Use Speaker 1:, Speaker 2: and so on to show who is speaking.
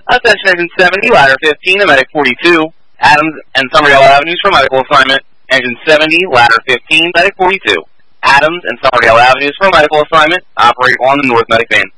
Speaker 1: Attention Engine 70, Ladder 15 to Medic 42, Adams and Summerdale Avenues for medical assignment. Engine 70, Ladder 15, Medic 42, Adams and Summerdale Avenues for medical assignment. Operate on the North Medic van.